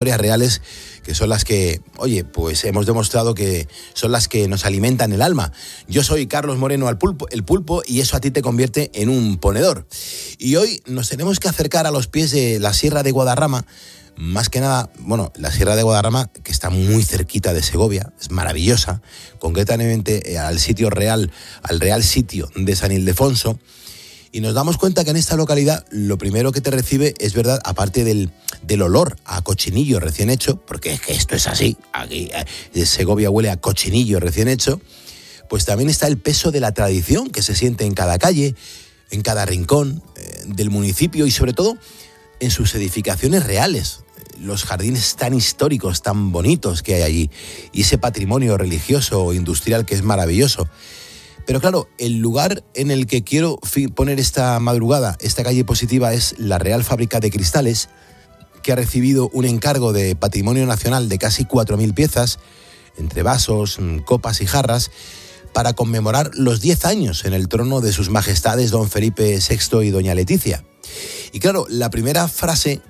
historias reales que son las que, oye, pues hemos demostrado que son las que nos alimentan el alma. Yo soy Carlos Moreno, el pulpo, y eso a ti te convierte en un ponedor. Y hoy nos tenemos que acercar a los pies de la Sierra de Guadarrama. Más que nada, bueno, la Sierra de Guadarrama, que está muy cerquita de Segovia, es maravillosa, concretamente al real sitio de San Ildefonso. Y nos damos cuenta que en esta localidad lo primero que te recibe es, verdad, aparte del olor a cochinillo recién hecho, porque es que esto es así, aquí Segovia huele a cochinillo recién hecho, pues también está el peso de la tradición que se siente en cada calle, en cada rincón del municipio y sobre todo en sus edificaciones reales, los jardines tan históricos, tan bonitos que hay allí y ese patrimonio religioso o industrial que es maravilloso. Pero claro, el lugar en el que quiero poner esta madrugada, esta calle positiva, es la Real Fábrica de Cristales, que ha recibido un encargo de Patrimonio Nacional de casi 4.000 piezas, entre vasos, copas y jarras, para conmemorar los 10 años en el trono de sus majestades don Felipe VI y doña Leticia. Y claro, la primera frase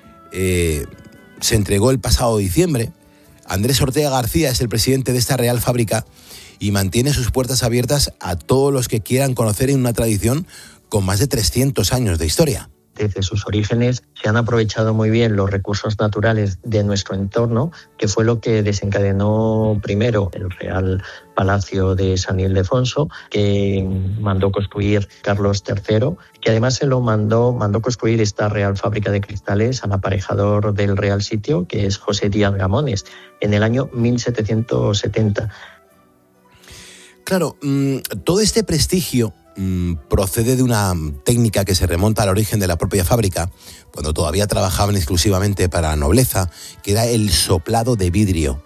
se entregó el pasado diciembre. Andrés Ortega García es el presidente de esta Real Fábrica y mantiene sus puertas abiertas a todos los que quieran conocer en una tradición con más de 300 años de historia. Desde sus orígenes se han aprovechado muy bien los recursos naturales de nuestro entorno, que fue lo que desencadenó primero el Real Palacio de San Ildefonso, que mandó construir Carlos III, que además se lo mandó construir esta Real Fábrica de Cristales al aparejador del Real Sitio, que es José Díaz Gamones, en el año 1770. Claro, todo este prestigio procede de una técnica que se remonta al origen de la propia fábrica, cuando todavía trabajaban exclusivamente para la nobleza, que era el soplado de vidrio.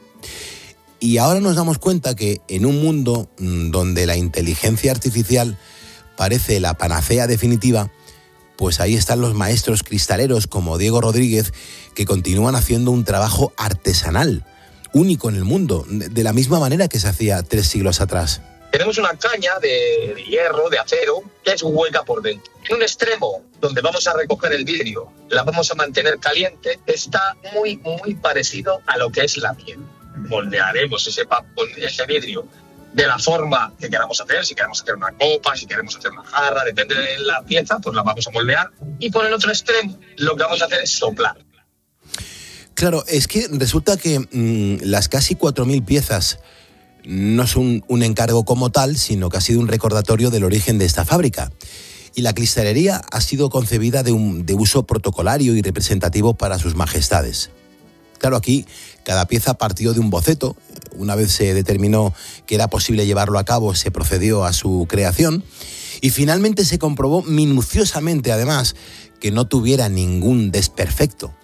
Y ahora nos damos cuenta que en un mundo donde la inteligencia artificial parece la panacea definitiva, pues ahí están los maestros cristaleros como Diego Rodríguez, que continúan haciendo un trabajo artesanal, único en el mundo, de la misma manera que se hacía 3 siglos atrás. Tenemos una caña de hierro, de acero, que es hueca por dentro. En un extremo, donde vamos a recoger el vidrio, la vamos a mantener caliente, está muy, muy parecido a lo que es la piel. Moldearemos ese vidrio de la forma que queramos hacer. Si queremos hacer una copa, si queremos hacer una jarra, depende de la pieza, pues la vamos a moldear. Y por el otro extremo, lo que vamos a hacer es soplar. Claro, es que resulta que las casi 4.000 piezas no es un encargo como tal, sino que ha sido un recordatorio del origen de esta fábrica. Y la cristalería ha sido concebida de uso protocolario y representativo para sus majestades. Claro, aquí cada pieza partió de un boceto. Una vez se determinó que era posible llevarlo a cabo, se procedió a su creación y finalmente se comprobó minuciosamente, además, que no tuviera ningún desperfecto.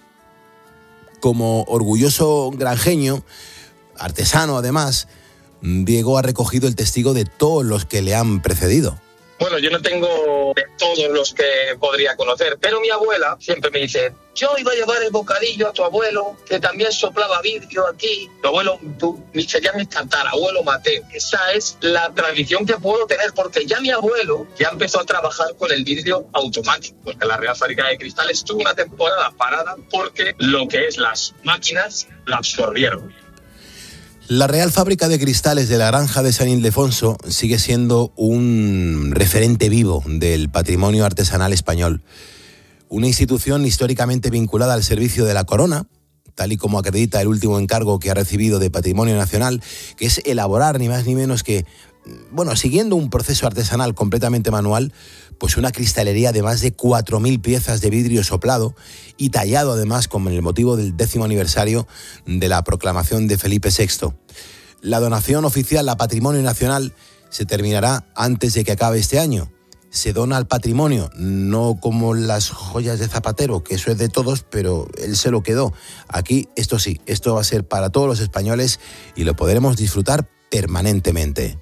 Como orgulloso granjeño, artesano además, Diego ha recogido el testigo de todos los que le han precedido. Bueno, yo no tengo de todos los que podría conocer, pero mi abuela siempre me dice: yo iba a llevar el bocadillo a tu abuelo, que también soplaba vidrio aquí. Tu abuelo, sería mi tatarabuelo Mateo. Esa es la tradición que puedo tener, porque ya mi abuelo ya empezó a trabajar con el vidrio automático, porque la Real Fábrica de Cristales estuvo una temporada parada porque lo que es las máquinas la absorbieron. La Real Fábrica de Cristales de la Granja de San Ildefonso sigue siendo un referente vivo del patrimonio artesanal español. Una institución históricamente vinculada al servicio de la corona, tal y como acredita el último encargo que ha recibido de Patrimonio Nacional, que es elaborar ni más ni menos que, siguiendo un proceso artesanal completamente manual, pues una cristalería de más de 4.000 piezas de vidrio soplado y tallado además con el motivo del 10º aniversario de la proclamación de Felipe VI. La donación oficial a Patrimonio Nacional se terminará antes de que acabe este año. Se dona al patrimonio, no como las joyas de Zapatero, que eso es de todos, pero él se lo quedó. Aquí, esto sí, esto va a ser para todos los españoles y lo podremos disfrutar permanentemente.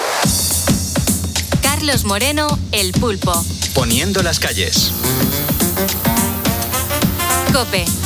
Carlos Moreno, El Pulpo. Poniendo las calles. COPE.